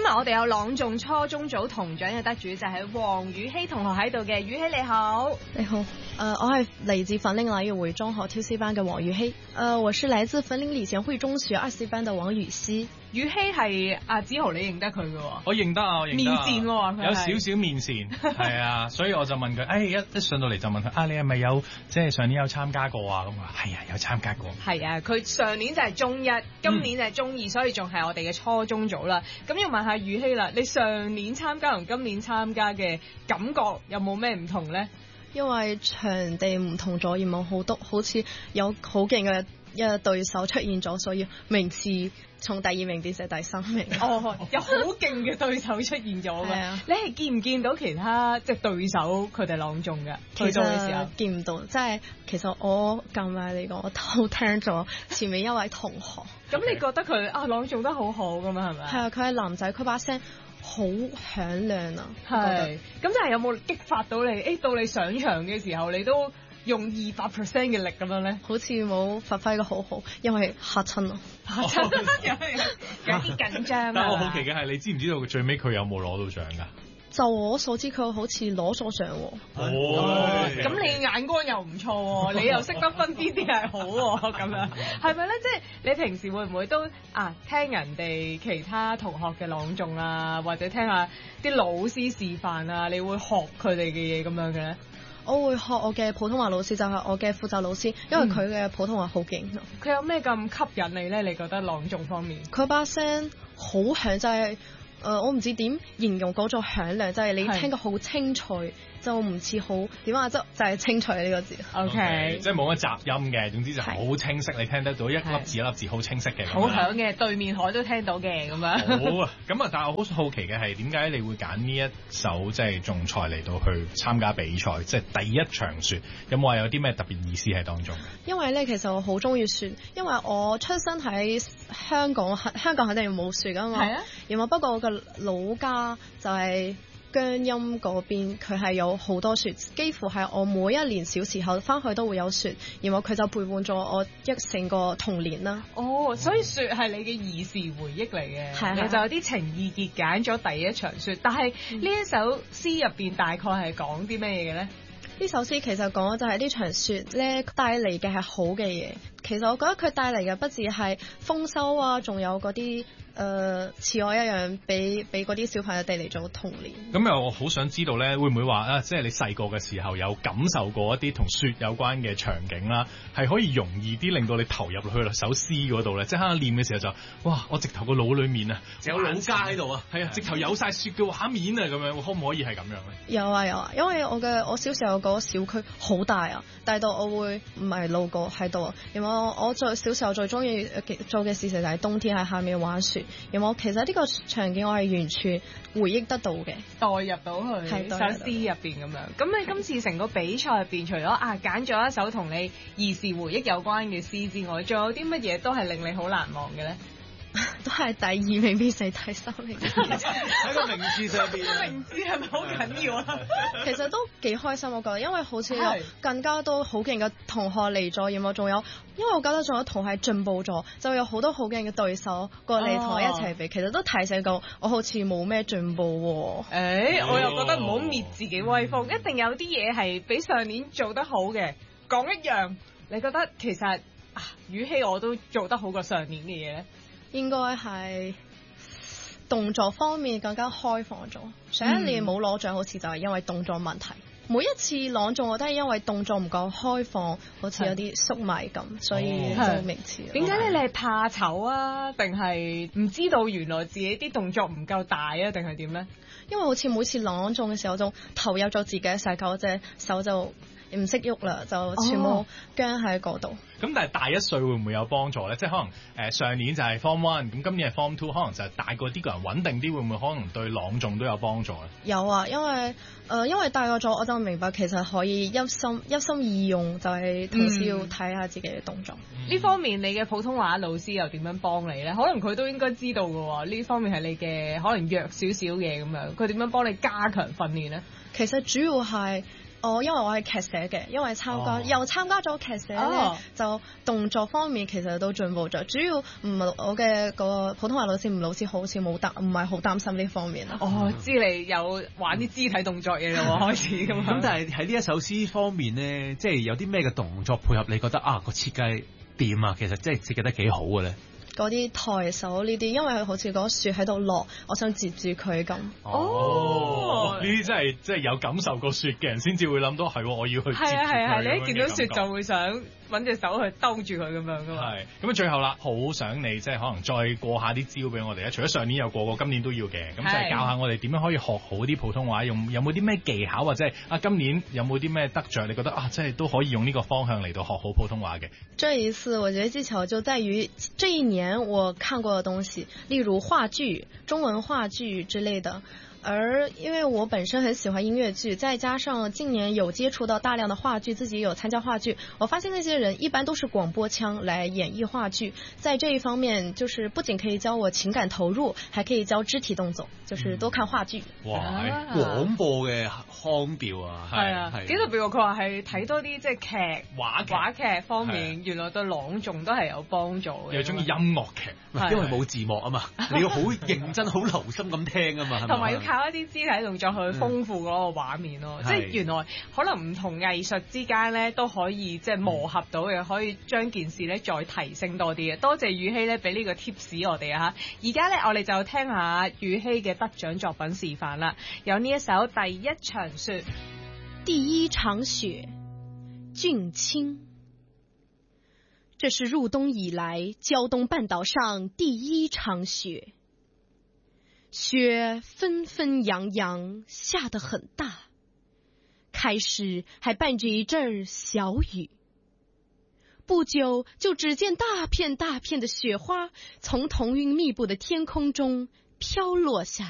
日我哋有朗誦初中組銅獎嘅得主就係黃宇希同學喺度嘅，宇希你好。 你好，我係嚟自粉嶺禮儀會中學挑 C 班嘅黃宇希。我是來自粉嶺禮賢會中學2C 班嘅王雨希。 宇希係阿子豪，你認得佢嘅喎？ 我認得啊，我認得。 面善喎， 有少少面善，係啊，所以我就問佢，一上到嚟就問佢，你係咪有即係上年有參加過啊？咁啊，係啊，有參加過。 係啊，佢上年就係中一，今年就係中二，所以仲係我哋嘅初中組啦。咁要問下宇希啦，你上年參加同今年參加嘅感覺有冇咩唔同咧？ 因為場地唔同咗，而冇好似有好勁嘅一個對手出現咗，所以名次從第2名變成第3名。 哦，有好勁嘅對手出現咗㗎。係啊，你係見唔見到其他即係對手佢哋朗誦㗎？去到嘅時候見唔到，即係其實我近排嚟講，我偷聽咗前面一位同學。 咁你覺得佢朗誦得好好㗎嘛？係咪？係啊，佢係男仔，佢把聲好響亮啊。 係。咁就係有冇激發到你？到你上場嘅時候，你都用200% 嘅力咁樣咧？ 好似冇發揮得好好，因為嚇親咯。 嚇親有啲緊張。 但我好奇嘅係，你知唔知道最尾佢有冇攞到獎㗎？ 就我所知，佢好似攞咗獎喎。 咁你眼光又唔錯喎，你又識得分邊啲係好喎，咁樣係咪咧？即係你平時會唔會都聽人哋其他同學嘅朗誦啊，或者聽下啲老師示範啊，你會學佢哋嘅嘢咁樣嘅咧？ 我會學我嘅普通話老師，就係我嘅負責老師，因為佢嘅普通話好勁。 佢有咩咁吸引你咧？你覺得朗誦方面？ 佢把聲好響，就係我唔知點形容嗰種響亮，就係你聽個好清脆，就唔似好點啊，就係清脆呢個字。 OK，即係冇乜雜音嘅，總之就好清晰，你聽得到一粒字一粒字好清晰嘅。 好響嘅，對面海都聽到嘅咁樣。 好啊，咁啊，但係我好好奇嘅係點解你會揀呢一首即係仲裁嚟到去參加比賽，即係第一場雪，有冇話有啲咩特別意思喺當中？ 因為咧，其實我好中意雪，因為我出生喺香港，香港肯定冇雪㗎嘛。係啊。然後不過我嘅老家就係姜陰嗰邊，佢係有好多雪，幾乎係我每一年小時候翻去都會有雪，然後佢就陪伴咗我成個童年啦。 哦，所以雪係你嘅兒時回憶嚟嘅，你就有啲情意結揀咗第一場雪。但係呢一首詩入邊大概係講啲咩嘢嘅咧？ 呢首詩其實講就係呢場雪咧帶嚟嘅係好嘅嘢。其實我覺得佢帶嚟嘅不止係豐收啊，仲有嗰啲似我一樣俾嗰啲小朋友哋嚟做童年。 咁又我好想知道咧，會唔會話即係你細個嘅時候有感受過一啲同雪有關嘅場景啦，係可以容易啲令到你投入去首詩嗰度咧？即係喺念嘅時候就哇，我直頭個腦裡面啊有老家喺度啊， 係啊，直頭有晒雪嘅畫面啊，咁樣可唔可以係咁樣咧？ 有啊，因為我小時候嗰個小區好大啊，大到我會唔係路過喺度啊。因為我小時候最中意做嘅事情就係冬天喺下面玩雪。有冇？其實呢個場景我係完全回憶得到嘅， 代入到去首詩入邊咁樣。咁你今次成個比賽入邊，除咗揀咗一首同你兒時回憶有關嘅詩之外，仲有啲乜嘢都係令你好難忘嘅咧？ 都係第2名變成第3名。 喺個名次上邊， 名次係咪好緊要啊？ 其實都幾開心，我覺得，因為好似有更加多好勁嘅同學嚟咗，然後仲有，因為我覺得仲有同學進步咗，就有好多好勁嘅對手過嚟同我一齊比，其實都提醒到我好似冇咩進步喎。 我又覺得唔好滅自己威風，一定有啲嘢係比上年做得好嘅。講一樣，你覺得其實宇希我都做得好過上年嘅嘢咧？ 應該係動作方面更加開放咗。上一年冇攞獎，好似就係因為動作問題。每一次朗誦我都係因為動作唔夠開放，好似有啲縮埋咁，所以就名次。 點解咧？你係怕醜啊，定係唔知道原來自己啲動作唔夠大啊，定係點咧？ 因為好似每次朗誦嘅時候，就投入咗自己嘅世界，嗰隻手就唔識喐啦，就全部僵喺嗰度。 咁但係大1歲會唔會有幫助咧？即係可能上年就係 Form 1，咁今年係 Form 2，可能就係大個啲個人穩定啲，會唔會可能對朗誦都有幫助咧？ 有啊，因為大個咗，我就明白其實可以一心二用，就係同時要睇下自己嘅動作。 呢方面你嘅普通話老師又點樣幫你咧？可能佢都應該知道嘅喎，呢方面係你嘅可能弱少少嘅咁樣，佢點樣幫你加強訓練咧？ 其實主要係因為我係劇社嘅，因為又參加咗劇社咧，就動作方面其實都進步咗。主要唔係我嘅個普通話老師好似唔係好擔心呢方面啦。 知你有玩啲肢體動作嘢咯，開始咁。 咁但係喺呢一首詩方面咧，即係有啲咩嘅動作配合，你覺得個設計掂啊？其實即係設計得幾好嘅咧。 嗰啲抬手呢啲，因為佢好似嗰雪喺度落，我想接住佢咁。 呢啲真係有感受過雪嘅人先至會諗到係，我要去接住佢。 係你一見到雪就會想揾隻手去兜住佢咁樣噶嘛。係咁最後啦，好想你即係可能再過下啲招俾我哋啊！除咗上年有過，今年都要嘅。咁就係教下我哋點樣可以學好啲普通話，有冇啲咩技巧或者係今年有冇啲咩得着？你覺得即係都可以用呢個方向嚟到學好普通話嘅。 這一次我覺得技巧就在於這一年我看過的東西，例如話劇、中文話劇之類的。而因為我本身很喜歡音樂劇，再加上近年有接觸到大量的話劇，自己有參加話劇，我發現那些人一般都是廣播腔來演繹話劇，在這一方面就是不僅可以教我情感投入，還可以教肢體動作，就是多看話劇。 廣播嘅腔調啊， 係幾特別喎！佢話係睇多啲即係話劇方面，原來對朗誦都係有幫助嘅。 又中意音樂劇， 因為冇字幕啊嘛，你要好認真、好留心咁聽啊嘛， 同埋要靠一啲肢體動作去豐富嗰個畫面咯。即係原來可能唔同藝術之間咧都可以即係磨合到嘅，可以將件事咧再提升多啲嘅。多謝宇希咧俾呢個 tips 我哋啊嚇！而家咧我哋就聽下宇希嘅得獎作品示範啦。有呢一首第一場雪。 第一場雪，俊卿。這是入冬以來膠東半島上第一場雪，雪紛紛揚揚下得很大，開始還伴着一陣小雨，不久就只見大片大片的雪花從彤雲密布的天空中飄落下來。